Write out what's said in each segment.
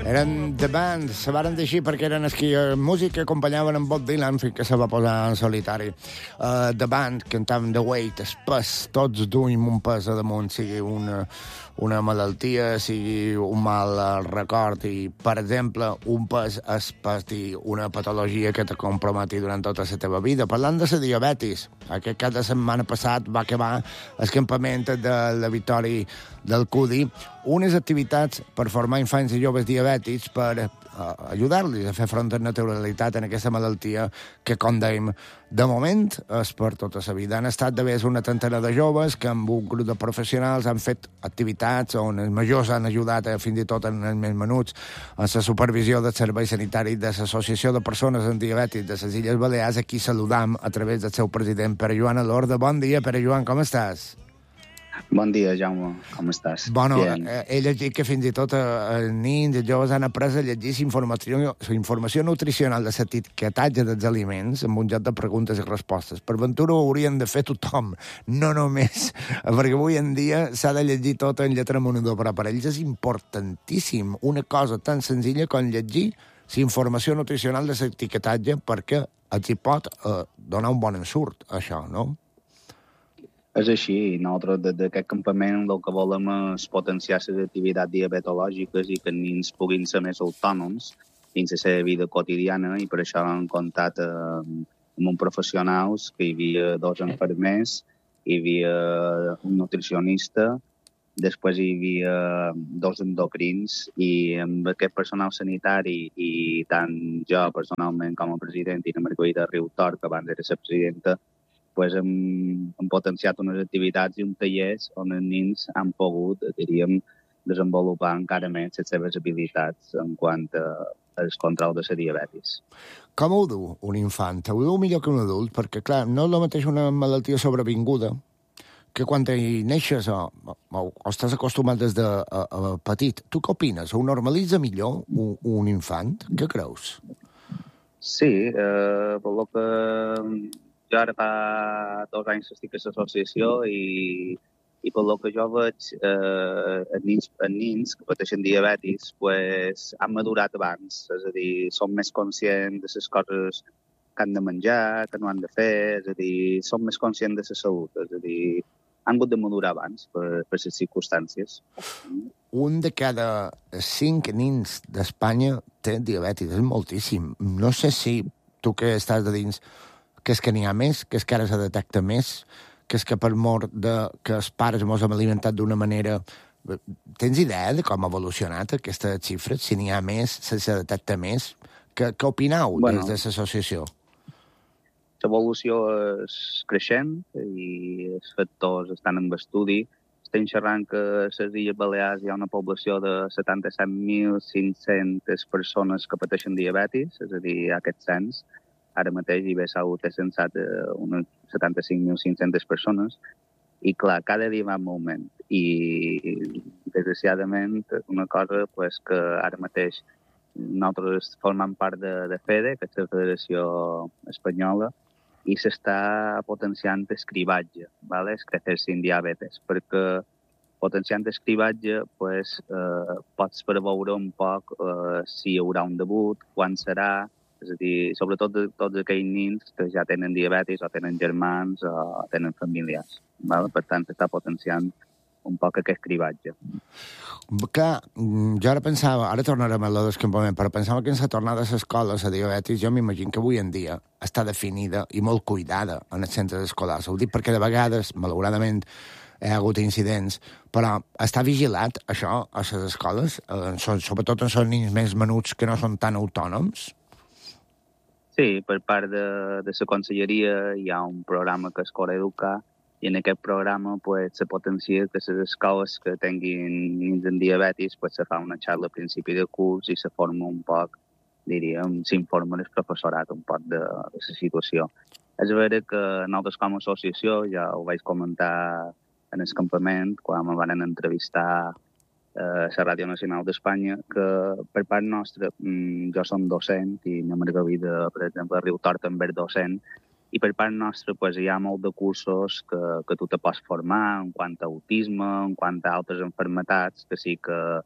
Eren The Band, se varen dir així perquè eren els que músic que acompanyaven en Bob Dylan fins que se va posar en solitari. The Band cantaven The Weight, el pes, tots duim un pes a damunt, sigui una malaltia, sigui un mal record i, per exemple, un pes és patir una patologia que te comprometi durant tota la teva vida. Parlant de la diabetis, aquest cap de setmana passat va acabar el campament de la Victòria del CUDI, unes activitats per formar infants i joves diabètics per ajudar-los a fer front a naturalitat en aquesta malaltia que, com dèiem, de moment és per tota la vida. Han estat d'haver una trentena de joves que amb un grup de professionals han fet activitats on els majors han ajudat fins i tot en els més menuts en la supervisió del servei sanitari de l'Associació de Persones amb Diabetis de les Illes Balears, a qui saludam a través del seu president, Pere Joan Alorda. Bon dia, Pere Joan, com estàs? Bon dia, Jaume. Com estàs? Bueno, he llegit que fins i tot els nins, els joves han après a llegir la informació nutricional de l'etiquetatge dels aliments amb un joc de preguntes i respostes. Per ventura ho haurien de fer tothom, no només, perquè avui en dia s'ha de llegir tot en lletra monedor, però per ells és importantíssim una cosa tan senzilla com llegir la informació nutricional de l'etiquetatge perquè els hi pot donar un bon ensurt, això, no? És així. Nosaltres, des d'aquest campament, el que volem és potenciar les activitats diabetològiques i que els nens puguin ser més autònoms dins la seva vida quotidiana, i per això hem comptat amb uns professionals, que hi havia 2 infermers, hi havia un nutricionista, després hi havia 2 endocrins, i amb aquest personal sanitari, i tant jo personalment com a president i la Margarida Riutort, que abans era la presidenta, pues hem potenciat unes activitats i un tallers on els nens han pogut, diríem, desenvolupar encara més les seves habilitats en quant al control de la diabetis. Com ho du un infant? Ho du millor que un adult? Perquè, clar, no és el mateix una malaltia sobrevinguda que quan hi neixes o estàs acostumat des de petit. Tu què opines? Ho normalitza millor un infant? Què creus? Sí, per lo que jo ara fa 2 anys que estic a l'associació i per lo que jo veig, els nens que pateixen diabetis pues, han madurat abans, és a dir, són més conscients de les coses que han de menjar, que no han de fer, és a dir, són més conscients de la salut, és a dir, han hagut de madurar abans per les circumstàncies. Un de cada 5 nens d'Espanya té diabetis, és moltíssim. No sé si tu que estàs de dins, que és que n'hi ha més, que és que ara se detecta més, que és que per mort de que els pares mos hem alimentat d'una manera... Tens idea de com ha evolucionat aquesta xifra? Si n'hi ha més, si se detecta més? Què opineu des de l'associació? L'evolució és creixent i els factors estan en estudi. Estem xerrant que a les Illes Balears hi ha una població de 77.500 persones que pateixen diabetis, és a dir, aquest cens. Ara mateix IBSAU té censat unes 75.500 persones i, clar, cada dia va en augment. I, desgraciadament, una cosa pues, que ara mateix nosaltres formem part de FEDE, que és la Federació Espanyola, i s'està potenciant escribatge, ¿vale? Crecer sin diabetes, perquè potenciant escribatge pues, pots preveure un poc si hi haurà un debut, quan serà. És a dir, sobretot tots aquells nens que ja tenen diabetis o tenen germans o tenen famílies. Val? Per tant, s'està potenciant un poc aquest cribatge. Clar, jo ara pensava, ara tornarem a lo d'escampament, però pensava que en la tornada a l'escola, la diabetis, jo m'imagino que avui en dia està definida i molt cuidada en els centres escolars. Ho dic perquè de vegades, malauradament, hi ha hagut incidents, però està vigilat, això, a les escoles, sobretot en els nens més menuts que no són tan autònoms? Sí, per part de la conselleria hi ha un programa que és Coreducar, i en aquest programa pues, se potencia que les escoles que tinguin nens amb diabetis pues, se fa una xarxa al principi de curs i se forma un poc, diríem, s'informa el professorat un poc de la situació. És vera que nosaltres com a associació, ja ho vaig comentar en el campament, quan me van entrevistar a la Ràdio Nacional d'Espanya, que per part nostra, jo som docent i la Margarida, per exemple, a Riutort també és docent, i per part nostra pues, hi ha molt de cursos que tu te pots formar en quant a autisme, en quant a altres enfermetats, que sí que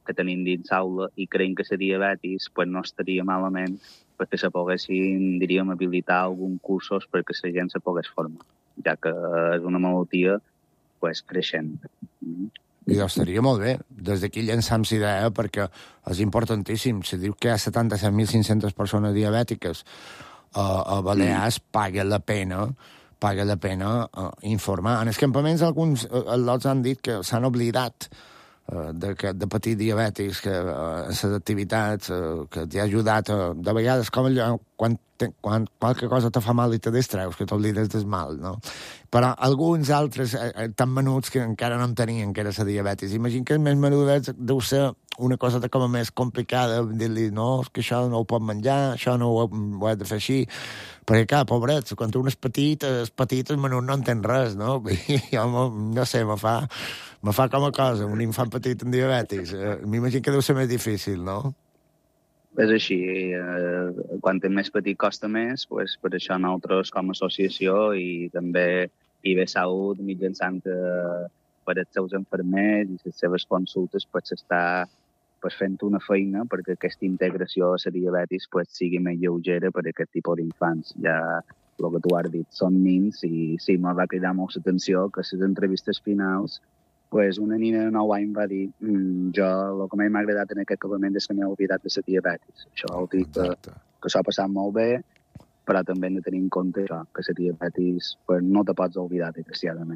que tenim dins l'aula i creiem que la diabetis pues, no estaria malament perquè se poguessin, diríem, habilitar alguns cursos perquè la gent se pogués formar, ja que és una malaltia pues, creixent. I estaria molt bé. Des d'aquí llançam la idea perquè és importantíssim. Se diu que hi ha 77.500 persones diabètiques a Balears, paga la pena informar. En els campaments alguns lots han dit que s'han oblidat de patir diabètics, que en les activitats que t'hi ha ajudat, de vegades com allò, quan qualque cosa te fa mal i te distreus, que t'oblides del mal, no? Però alguns altres tan menuts que encara no en tenien, que era la diabetis. Imagina que els més menuts deu ser una cosa com a més complicada, dir-li, no, és que això no ho pot menjar, això no ho has de fer així, perquè, clar, pobrets, quan un és petit, el menut no entén res, no? I jo, no sé, me fa com a cosa, un infant petit amb diabetis. M'imagino que deu ser més difícil, no? És així. Quan és més petit costa més, pues, per això nosaltres com a associació i també IB Salut mitjançant per els seus infermers i les seves consultes pues, s'està pues, fent una feina perquè aquesta integració a la diabetis pues, sigui més lleugera per a aquest tipus d'infants. Ja el que tu has dit són nins i sí, me va cridar molt l'atenció que a les entrevistes finals pues, una nina de 9 anys va dir jo el que m'ha agradat en aquest campament és que m'he oblidat de la diabetis. Això vol dir que s'ha passat molt bé, però també hem de tenir en compte això, que la diabetis pues, no te pots oblidar, desgraciadament.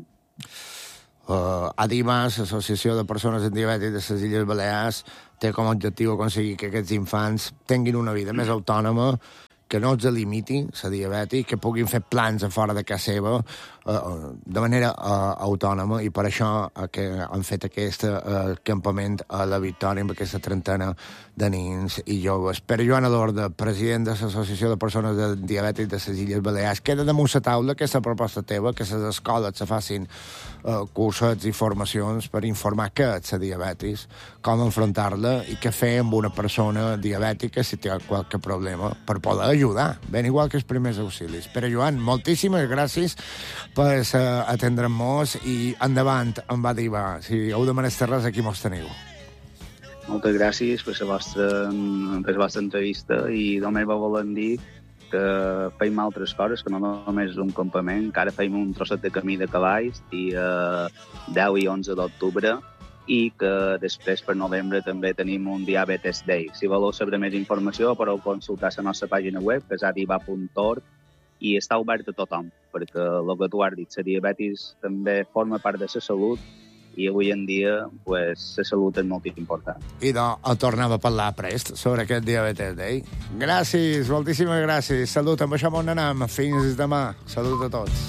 ADIMAS, l'Associació de Persones amb Diabetis de les Illes Balears, té com a objectiu aconseguir que aquests infants tinguin una vida més autònoma, que no els limiti la diabetis, que puguin fer plans a fora de casa seva de manera autònoma, i per això que han fet aquest campament a la Victòria amb aquesta trentena de nens i joves. Pere Joan Adorda, president de l'Associació de Persones amb Diabetis de les Illes Balears, queda damunt la taula aquesta proposta teva, que les escoles se facin cursos i formacions per informar què és la diabetis, com enfrontar-la i què fer amb una persona diabètica si té qualque problema per poder ajudar, ben igual que els primers auxilis. Pere Joan, moltíssimes gràcies per atendre'm-nos i endavant amb Adiva. Si heu de menester res, aquí mos teniu. Moltes gràcies per la vostra entrevista i només vos volem dir que feim altres coses, que no només és un campament, que ara feim un trosset de camí de cavalls dia 10 i 11 d'octubre i que després per novembre també tenim un Diabetes Day. Si voleu saber més informació podeu consultar la nostra pàgina web, que és adiva.org, i està obert a tothom, perquè el que tu has dit, la diabetis també forma part de la salut i avui en dia pues, la salut és molt important. I doncs tornem a parlar prest sobre aquest Diabetes Day. Gràcies, moltíssimes gràcies. Salut, amb això on anem. Fins demà. Salut a tots.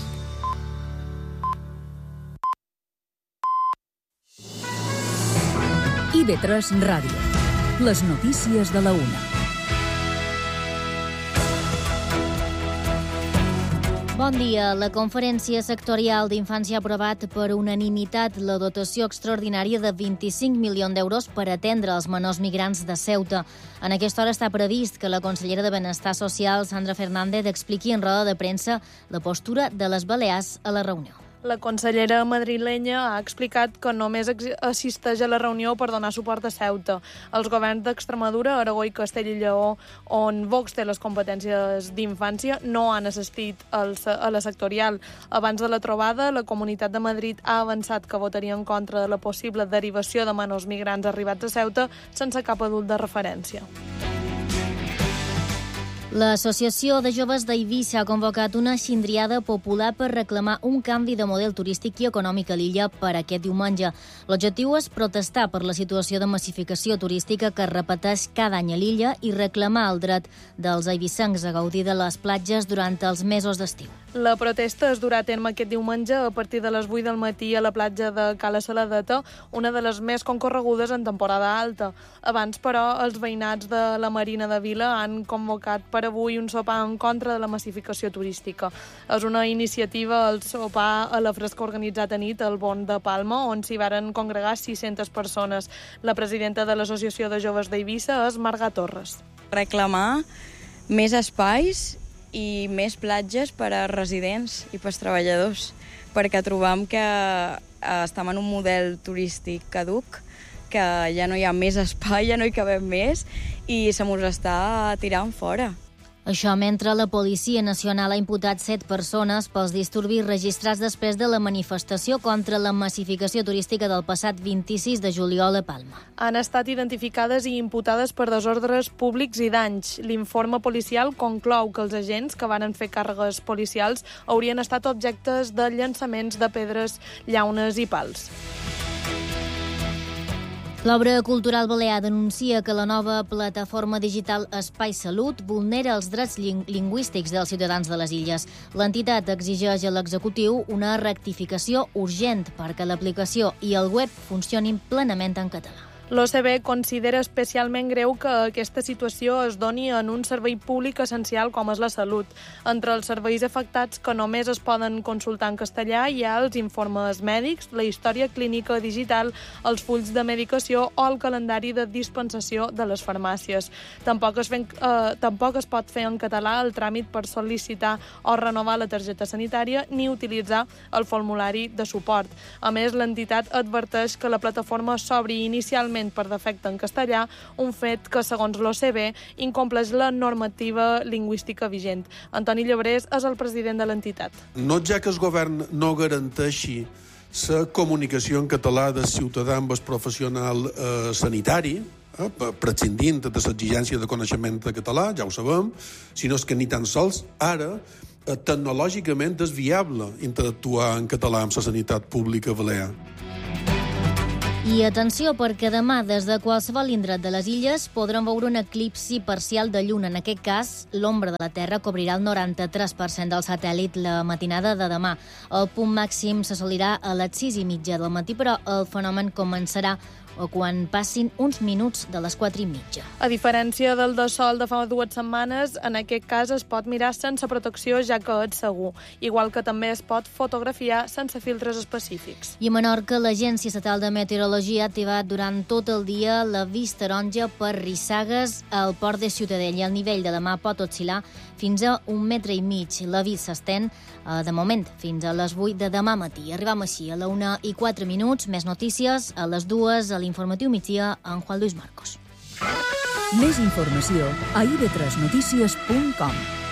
IB3 Ràdio. Les notícies de la una. Bon dia. La Conferència Sectorial d'Infància ha aprovat per unanimitat la dotació extraordinària de 25 milions d'euros per atendre els menors migrants de Ceuta. En aquesta hora està previst que la consellera de Benestar Social, Sandra Fernández, expliqui en roda de premsa la postura de les Balears a la reunió. La consellera madrilenya ha explicat que només assisteix a la reunió per donar suport a Ceuta. Els governs d'Extremadura, Aragó i Castella i Lleó, on Vox té les competències d'infància, no han assistit a la sectorial. Abans de la trobada, la Comunitat de Madrid ha avançat que votaria en contra de la possible derivació de menors migrants arribats a Ceuta sense cap adult de referència. L'Associació de Joves d'Eivissa ha convocat una xindriada popular per reclamar un canvi de model turístic i econòmic a l'illa per aquest diumenge. L'objectiu és protestar per la situació de massificació turística que es repeteix cada any a l'illa i reclamar el dret dels eivissencs a gaudir de les platges durant els mesos d'estiu. La protesta es durà a terme aquest diumenge a partir de les 8 del matí a la platja de Cala Saladeta, una de les més concorregudes en temporada alta. Abans, però, els veïnats de la Marina de Vila han convocat per avui un sopar en contra de la massificació turística. És una iniciativa, el sopar a la fresca organitzat a nit al Born de Palma, on s'hi varen congregar 600 persones. La presidenta de l'Associació de Joves d'Eivissa és Marga Torres. Reclamar més espais i més platges per a residents i per als treballadors, perquè trobam que estem en un model turístic caduc, que ja no hi ha més espai, ja no hi cabem més, i se mos està tirant fora. Això mentre la Policia Nacional ha imputat 7 persones pels disturbis registrats després de la manifestació contra la massificació turística del passat 26 de juliol a Palma. Han estat identificades i imputades per desordres públics i danys. L'informe policial conclou que els agents que varen fer càrregues policials haurien estat objectes de llançaments de pedres, llaunes i pals. L'Obra Cultural Balear denuncia que la nova plataforma digital Espai Salut vulnera els drets lingüístics dels ciutadans de les illes. L'entitat exigeix a l'executiu una rectificació urgent perquè l'aplicació i el web funcionin plenament en català. L'OCB considera especialment greu que aquesta situació es doni en un servei públic essencial com és la salut. Entre els serveis afectats que només es poden consultar en castellà hi ha els informes mèdics, la història clínica digital, els fulls de medicació o el calendari de dispensació de les farmàcies. Tampoc es pot fer en català el tràmit per sol·licitar o renovar la targeta sanitària ni utilitzar el formulari de suport. A més, l'entitat adverteix que la plataforma s'obri inicialment per defecte en castellà, un fet que, segons l'OCB, incompleix la normativa lingüística vigent. Antoni Llebrés és el president de l'entitat. No ja que el govern no garanteixi la comunicació en català del ciutadà amb el professional sanitari, prescindint de l'exigència de coneixement de català, ja ho sabem, sinó que ni tan sols ara tecnològicament és viable interactuar en català amb la sanitat pública balear. I atenció, perquè demà, des de qualsevol indret de les illes, podran veure un eclipsi parcial de lluna. En aquest cas, l'ombra de la Terra cobrirà el 93% del satèl·lit la matinada de demà. El punt màxim s'assolirà a les 6:30 del matí, però el fenomen començarà quan passin uns minuts de les 4:30. A diferència del de sol de fa 2 setmanes, en aquest cas es pot mirar sense protecció, ja que és segur, igual que també es pot fotografiar sense filtres específics. I a Menorca, l'Agència Estatal de Meteorologia ha activat durant tot el dia l'avís taronja per rissagues al port de Ciutadella. El nivell de demà pot oscil·lar fins a 1,5 metres. L'avís s'estén, de moment, fins a les 8 de demà matí. Arribam així a la 1:04, més notícies a les 2 a l'informatiu migdia amb Juan Luis Marcos. Més informació a ib3notícies.com.